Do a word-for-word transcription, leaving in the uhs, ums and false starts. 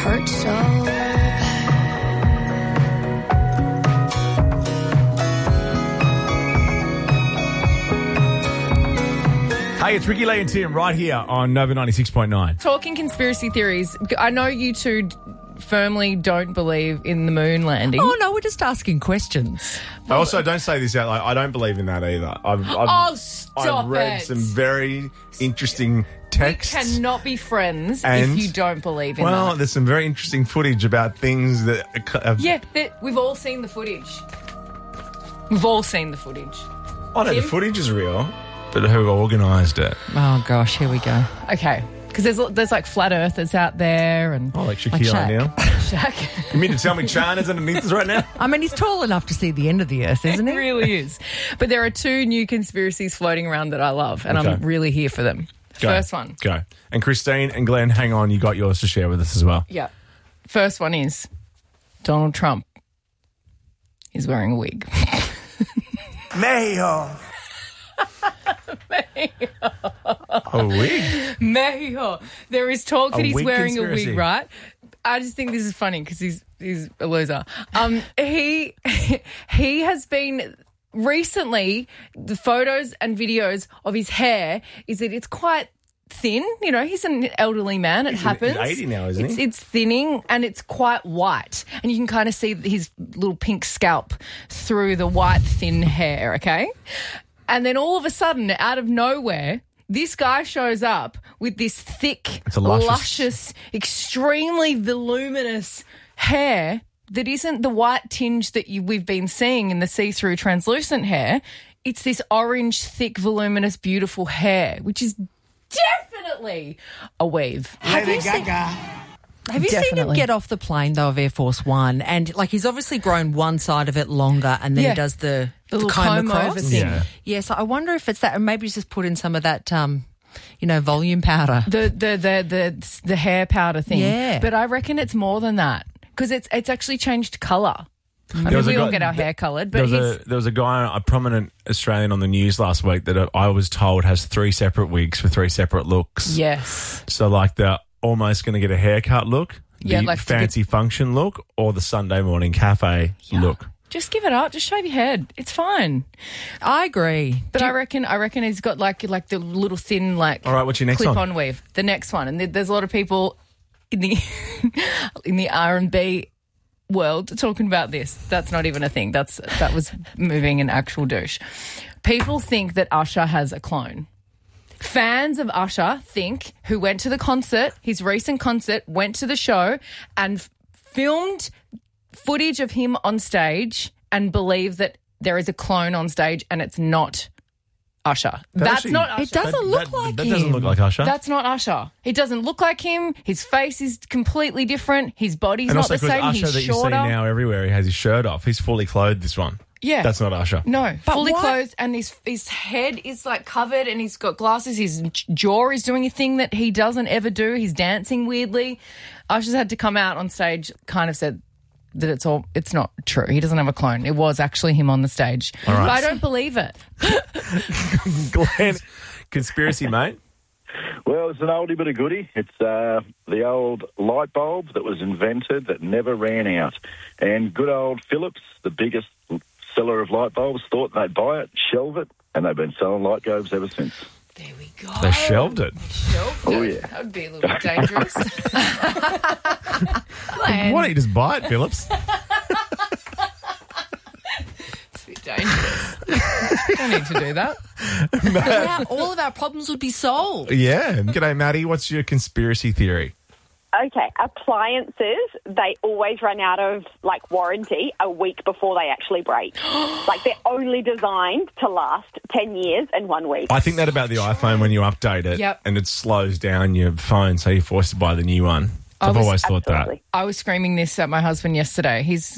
hurt so bad. Hey, it's Ricky Lee and Tim right here on Nova ninety-six point nine. Talking conspiracy theories, I know you two firmly don't believe in the moon landing. Oh, no, we're just asking questions. I also don't say this out. Like, I don't believe in that either. I've, I've, Oh, stop I've read it. some very interesting texts. We cannot be friends And- if you don't believe in Well, that. there's some very interesting footage about things that have... Yeah, that- we've all seen the footage. We've all seen the footage. I know the Tim? footage is real, but who organised it? Oh, gosh, here we go. Okay, because there's there's like flat earthers out there and Oh, like Shaquille Like Shaq. O'Neal. Shaq. You mean to tell me China's underneath us right now? I mean, he's tall enough to see the end of the earth, isn't It he? really is. But there are two new conspiracies floating around that I love, and Okay. I'm really here for them. Go. First one. Go. And Christine and Glenn, hang on, you got yours to share with us as well. Yeah. First one is Donald Trump is wearing a wig. Mayo. A wig? Mayo. There is talk that A he's wig wearing a conspiracy. wig, right? I just think this is funny because he's he's a loser. Um, he he has been recently, the photos and videos of his hair is that it's quite thin. You know, he's an elderly man. It He's in- happens. he's eighty now, isn't it's, he? It's thinning and it's quite white, and you can kind of see his little pink scalp through the white thin hair. Okay, and then all of a sudden, out of nowhere, this guy shows up with this thick, It's a luscious- luscious, extremely voluminous hair that isn't the white tinge that you, we've been seeing in the see-through translucent hair. It's this orange, thick, voluminous, beautiful hair, which is definitely a weave. Have you seen, have you seen him Definitely. get off the plane, though, of Air Force One? And, like, he's obviously grown one side of it longer and then Yeah. he does the, The the little comb comb across. over thing. Yeah. Yeah, so I wonder if it's that, and maybe he's just put in some of that, um, you know, volume powder. The the the the the hair powder thing. Yeah. But I reckon it's more than that because it's it's actually changed colour. I mean, was a we all guy- get our hair coloured, There but was, he's a, there was a guy, a prominent Australian on the news last week that I was told has three separate wigs for three separate looks. yes. So, like the almost going to get a haircut look, Yeah, the like to fancy function look, or the Sunday morning cafe look. Just give it up. Just shave your head. It's fine. I agree. But I reckon, I reckon he's got like like the little thin like. All right, what's your next one? clip-on weave. The next one, and there- there's a lot of people in the in the R and B world talking about this. That's not even a thing. That's that was moving an actual douche. People think that Usher has a clone. Fans of Usher think, who went to the concert, his recent concert, went to the show and f- filmed footage of him on stage and believe that there is a clone on stage and it's not Usher. That's actually- not Usher. It doesn't look that, like that him. doesn't look like Usher. That's not Usher. He doesn't look like him. His face is completely different. His body's and not also the because same. Usher He's that you see shorter. now everywhere, he has his shirt off. He's fully clothed, this one. Yeah. That's not Usher. No, But fully why- clothed, and his his head is like covered, and he's got glasses. His jaw is doing a thing that he doesn't ever do. He's dancing weirdly. Usher's had to come out on stage, kind of said that it's all it's not true. He doesn't have a clone. It was actually him on the stage. All right. But I don't believe it. Glenn, conspiracy, mate. Well, it's an oldie but a goodie. It's uh, the old light bulb that was invented that never ran out. And good old Philips, the biggest seller of light bulbs, thought they'd buy it, shelve it, and they've been selling light bulbs ever since. There we go. They shelved it. Shelved Oh, it. yeah. That would be a little bit dangerous. Glenn, Why don't you just buy it, Phillips? it's a bit dangerous. Don't need to do that. Yeah, all of our problems would be solved. Yeah. G'day, Maddie. What's your conspiracy theory? Okay, appliances, they always run out of, like, warranty a week before they actually break. Like, they're only designed to last ten years and one week. I think that about the iPhone when you update it Yep. and it slows down your phone, so you're forced to buy the new one. I've was- always thought Absolutely. I was screaming this at my husband yesterday. He's